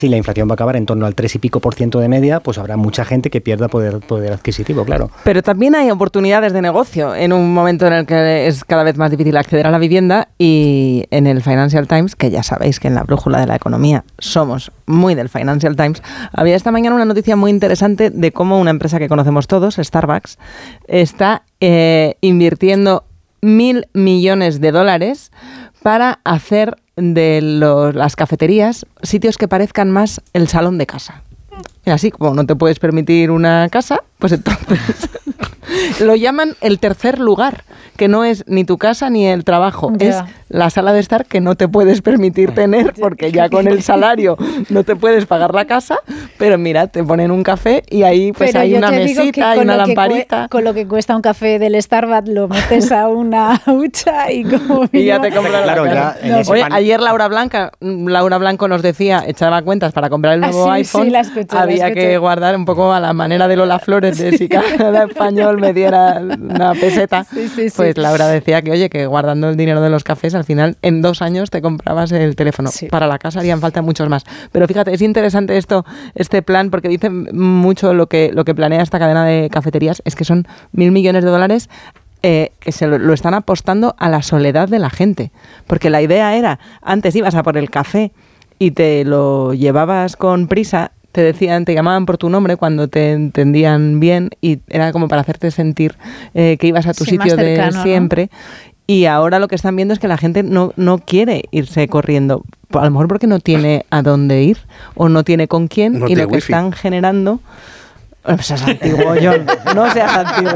Si la inflación va a acabar en torno al 3 y pico % de media, pues habrá mucha gente que pierda poder adquisitivo, claro. Pero también hay oportunidades de negocio en un momento en el que es cada vez más difícil acceder a la vivienda, y en el Financial Times, que ya sabéis que en la brújula de la economía somos muy del Financial Times, había esta mañana una noticia muy interesante de cómo una empresa que conocemos todos, Starbucks, está invirtiendo $1.000 millones para hacer de las cafeterías sitios que parezcan más el salón de casa. Y así como no te puedes permitir una casa, pues entonces lo llaman el tercer lugar, que no es ni tu casa ni el trabajo, es la sala de estar que no te puedes permitir tener porque ya con el salario no te puedes pagar la casa, pero mira, te ponen un café y ahí pues hay una mesita, hay una lamparita. Con lo que cuesta un café del Starbucks lo metes a una hucha y como y ya te compras la casa. Oye, ayer Laura Blanco nos decía, echaba cuentas para comprar el nuevo iPhone, sí, la escuché. Había que guardar un poco a la manera de Lola Flores, de si cada español me diera una peseta. Sí. Pues Laura decía que, oye, que guardando el dinero de los cafés, al final en 2 años te comprabas el teléfono. Sí. Para la casa harían falta muchos más. Pero fíjate, es interesante este plan, porque dice mucho lo que planea esta cadena de cafeterías, es que son $1.000 millones que se lo están apostando a la soledad de la gente. Porque la idea era, antes ibas a por el café y te lo llevabas con prisa, te llamaban por tu nombre cuando te entendían bien y era como para hacerte sentir que ibas a tu sitio cercano, de siempre, ¿no? Y ahora lo que están viendo es que la gente no quiere irse corriendo, a lo mejor porque no tiene a dónde ir o no tiene con quién, y lo que wifi están generando... No seas antiguo, John. No seas antiguo.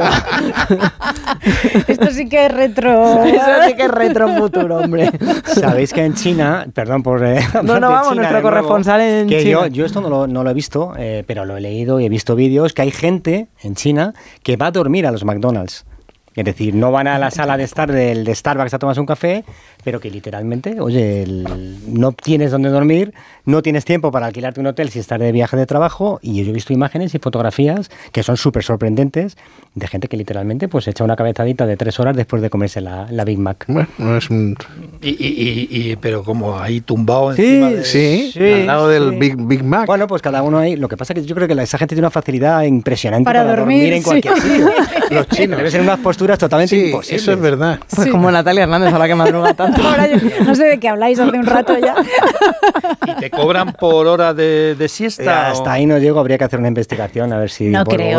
Esto sí que es retro. Eso sí que es retro futuro, hombre. Sabéis que en China, perdón por... vamos, nuestro corresponsal en China. Yo esto no lo he visto, pero lo he leído y he visto vídeos, que hay gente en China que va a dormir a los McDonald's. Es decir, no van a la sala de estar de Starbucks a tomarse un café, pero que literalmente, oye, no tienes dónde dormir, no tienes tiempo para alquilarte un hotel si estás de viaje de trabajo, y yo he visto imágenes y fotografías que son súper sorprendentes de gente que literalmente pues echa una cabezadita de 3 horas después de comerse la Big Mac. Bueno, no es un... pero como ahí tumbado encima al lado del Big Mac. Bueno, pues cada uno ahí. Lo que pasa es que yo creo que esa gente tiene una facilidad impresionante para dormir en cualquier sitio. Los chinos deben ser unas posturas totalmente imposibles. Eso es verdad. Pues como Natalia Hernández, a la que madruga tanto. Ahora yo no sé de qué habláis hace un rato ya. ¿Y te cobran por hora de siesta? Hasta ahí no llego, habría que hacer una investigación a ver si No creo.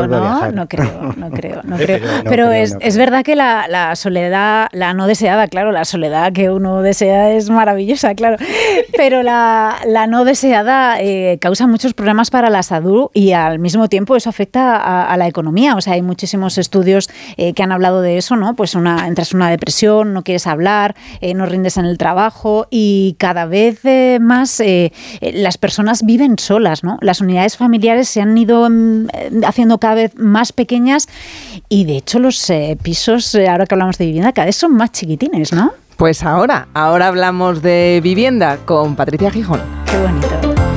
Pero es verdad que la soledad, la no deseada, claro, la soledad que uno desea es maravillosa, claro, pero la no deseada causa muchos problemas para la salud y al mismo tiempo eso afecta a la economía. O sea, hay muchísimos estudios que han hablado de eso, ¿no? Pues entras en una depresión, no quieres hablar, no rindes en el trabajo y cada vez más las personas viven solas, ¿no? Las unidades familiares se han ido haciendo cada vez más pequeñas y de hecho los pisos, ahora que hablamos de vivienda, cada vez son más chiquitines, ¿no? Pues ahora hablamos de vivienda con Patricia Gijón. Qué bonito.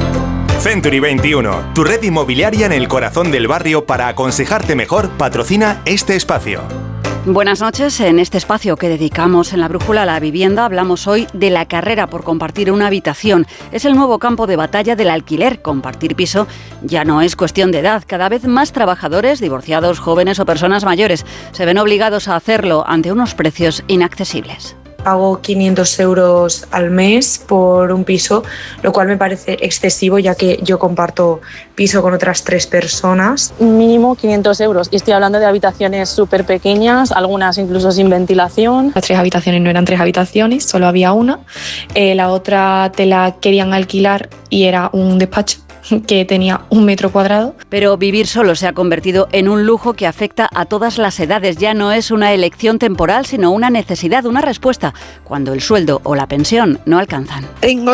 Century 21, tu red inmobiliaria en el corazón del barrio para aconsejarte mejor, patrocina este espacio. Buenas noches. En este espacio que dedicamos en la brújula a la vivienda hablamos hoy de la carrera por compartir una habitación. Es el nuevo campo de batalla del alquiler. Compartir piso ya no es cuestión de edad. Cada vez más trabajadores, divorciados, jóvenes o personas mayores se ven obligados a hacerlo ante unos precios inaccesibles. Pago 500 euros al mes por un piso, lo cual me parece excesivo ya que yo comparto piso con otras 3 personas. Mínimo 500 euros y estoy hablando de habitaciones súper pequeñas, algunas incluso sin ventilación. Las 3 habitaciones no eran 3 habitaciones, solo había una. La otra te la querían alquilar y era un despacho que tenía 1 metro cuadrado. Pero vivir solo se ha convertido en un lujo que afecta a todas las edades. Ya no es una elección temporal, sino una necesidad, una respuesta, cuando el sueldo o la pensión no alcanzan. Tengo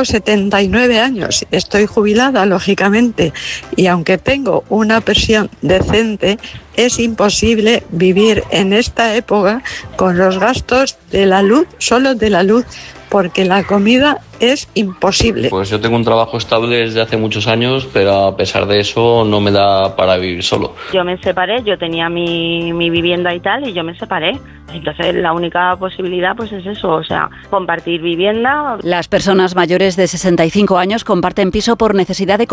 79 años, estoy jubilada, lógicamente, y aunque tengo una pensión decente, es imposible vivir en esta época con los gastos de la luz, solo de la luz, porque la comida es imposible. Pues yo tengo un trabajo estable desde hace muchos años, pero a pesar de eso no me da para vivir solo. Yo me separé, yo tenía mi vivienda y tal, y yo me separé. Entonces la única posibilidad pues es eso, o sea, compartir vivienda. Las personas mayores de 65 años comparten piso por necesidad de